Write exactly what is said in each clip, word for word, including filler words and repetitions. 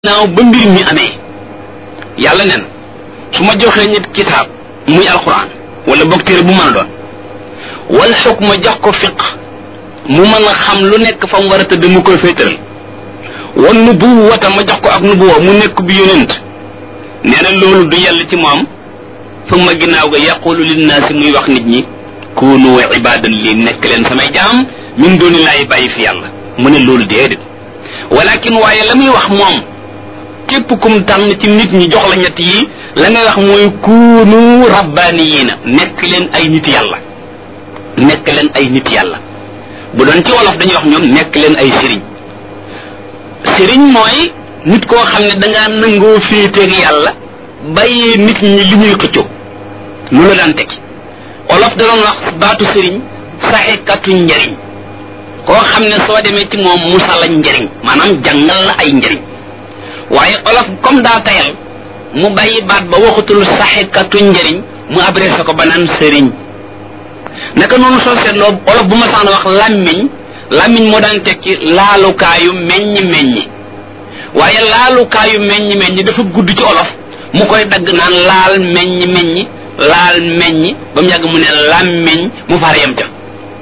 naaw ba mbir mi amee yàlla nen su ma joxee nit kitaab muy alquran wala boog téere bu mën a doon wal xukma jox ko fiq mu mën a xam lu nekk fa mu war a tëdd mu koy fay tëral wan nubuwata ma jox ko ak nubuwa mu nekk bi yonent nee na loolu du yàlla ci moom summa ginnaaw ga yaqulu linnaasi muy wax nit ñi kunu ibadan li nekk leen samay jaam min dooni laay bàyyi fi yàlla mu ne loolu déedéet walakin waaye la muy wax moom képp kum tànn ci nit ñi jox la ñett yi la ngay wax mooy kunu rabbaniyiina nekk leen ay nit yàlla nekk leen ay nit yàlla bu doon ci wolof dañuy wax ñoom nekk leen ay sëriñ sëriñ mooy nit koo xam ne dangaa nangoo féeteeg yàlla bàyyee nit ñi li ñuy xëccoo lu la daan tekki wolof da doon wax baatu sëriñ saxekatu njariñ koo xam ne soo demee ci moom musala njariñ maanaam jàngal la ay njariñ waaye olof comme daa tayal mu bàyyi baat ba waxutul saxekatu njariñ mu adressé ko ba naan sëriñ naka noonu soo seetloo olof bu ma saan wax làmmiñ làmmiñ moo daan tekki laalukaayu meññ meññi waaye laalukaayu meññ meññi dafa gudd ci olof mu koy dagg naan laal meññ meññi laal meññi ba mu yàgg mu ne làmmiñ mu far yem ca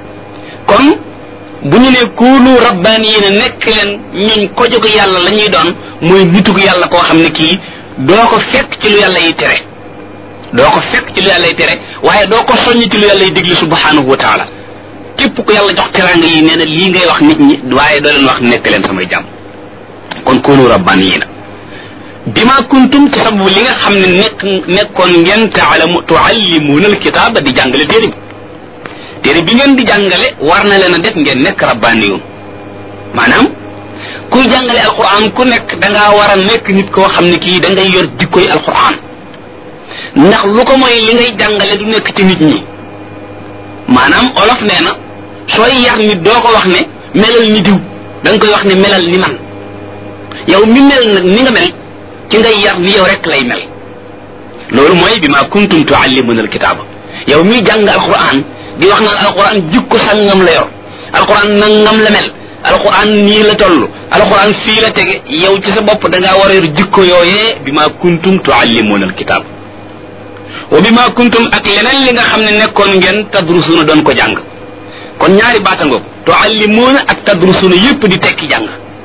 kon bu ñu ne kuunu rabbaaniyiina nekk leen ñuñ ko jóg yàlla la ñuy doon mooy nitug yàlla koo xam ne kii doo ko fekk ci lu yàlla yi tere doo ko fekk ci lu yàlla yi tere waaye doo ko soññ ci lu yàlla yi digli subhanahu wa taala képp ku yàlla jox teraanga yi nee na lii ngay wax nit ñi waaye doo leen wax nekk leen samay jàmm kon kuunu rabbaaniyiina bima kuntum ci sababu li nga xam ne nekk nekkoon ngeen taalamu tuallimuuna alkitaaba di jàngale téere bi téere bi ngeen di jàngale war na leen a def ngeen nekk rabbaaniyuun maanaam kuy jàngale alquran ku nekk dangaa war a nekk nit koo xam ne kii da ngay yor jikkoy alquran ndax lu ko mooy li ngay jàngale du nekk ci nit ñi maanaam olof nee na sooy yar nit doo ko wax ne melal ni diw da nga koy wax ne melal ni man yow mi mel nag ni nga mel ci ngay yar ni yow rek lay mel loolu mooy bima kuntum tuallimuna alkitaaba yow mi jàng alquran di wax naan alquran jikko sangam la yor alquran nangam la mel alquran nii la toll alquran fii la tege yow ci sa bopp da ngaa war a yor jikko yooyee bima kuntum tuallimuna alkitaab wa bima kuntum ak leneen li nga xam ne nekkoon ngeen tadrusuna doon ko jàng kon ñaari baatangoog tuallimuna ak tadrusuna yépp di tekki jàng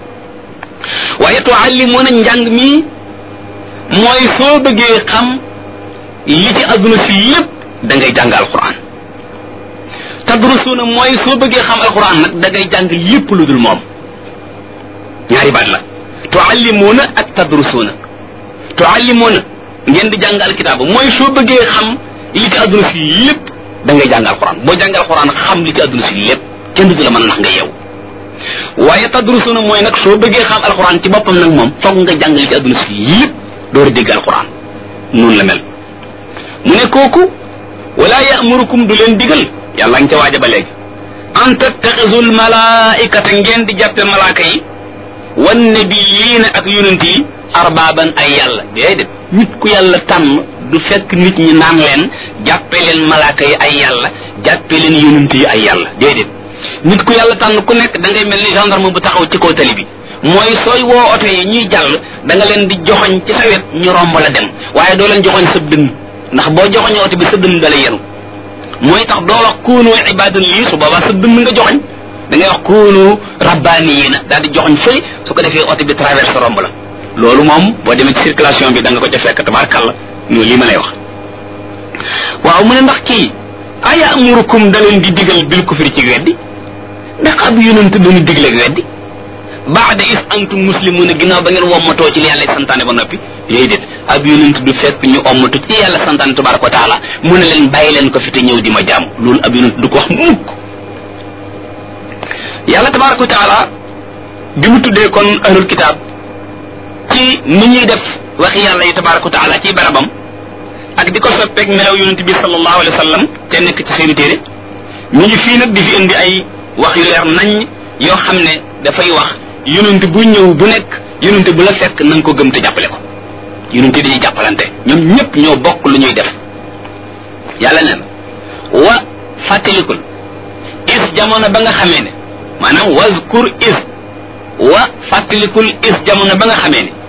waaye tuallimuna njàng mi mooy soo bëggee xam li ci adduna si yépp da ngay jàng alquran tadrusuna mooy soo bëggee xam alquran nag da ngay jàng lépp lu dul moom ñaari baat la tuallimuna ak tadrusuna tuallimuna ngeen di jàng alkitaaba mooy soo bëggee xam li ci adduna si lépp da ngay jàng alquran boo jàng alquran xam li ci adduna si lépp kenn du la mën a nax nga yeew waaye tadrusuna mooy nag soo bëggee xam alquran ci boppam nag moom foog nga jàng li ci adduna si lépp door a dégg alquran noonu la mel mu ne kooku wala ya'murukum du leen digal yàlla nga ca waaja ba léegi an tattaxisul malaikata ngeen di jàppe malaaka yi wan nabiyiina ak yonent yi arbaaban ay yàlla déedéet nit ku yàlla tànn du fekk nit ñi naan leen jàppe leen malaaka yi ay yàlla jàppe leen yonent yi ay yàlla déedéet nit ku yàlla tànn ku nekk da ngay mel ni gendarme bu taxaw ci kaw tali bi mooy sooy woo oto yi ñuy jàll da nga leen di joxoñ ci sa wet ñu romb la dem waaye doo leen joxoñ sa dënn ndax boo joxoñee oto bi sa dënn da lay yenu mooy tax doo wax kuunu ibadan lii su boobaa sa dënn nga joxoñ da ngay wax kuunu rabbaaniyiina daal di joxoñ fëy su ko defee oto bi traverse romb la loolu moom boo demee ci circulation bi da nga ko ca fekk tabaarkàlla ñu lii ma lay wax waaw mu ne ndax kii aya amurukum da leen di digal bil kufri ci weddi ndax ab yonent dañu digle ak weddi baada is antum muslimuuna ginnaaw ba ngeen wommatoo ci li yàlla santaane ba noppi déedéet ab yonent du fekk ñu ommatu ci yàlla santaane tabaraka wa taala mu ne leen bàyyi leen ko fi te ñëw di ma jaam loolu ab yonent du ko wax mukk yàlla tabaraka wa taala bi mu tuddee kon ahlul kitaab ci ni ñuy def waxi yàlla yi tabaraka wa taala ci barabam ak di ko soppeeg melaw yonent bi sallallahu alayhi wa sallam te nekk ci seeni téere ñu ngi fii nag di fi indi ay wax yu leer nañ yoo xam ne dafay wax yonent bu ñëw bu nekk yonent bu la fekk na nga ko gëm te jàppale ko yonent dañuy jàppalante ñoom ñëpp ñoo bokk lu ñuy def yàlla neen wa fàttalikul is jamono ba nga xamee ne maanaam wazkur is wa fàttalikul is jamono ba nga xamee ne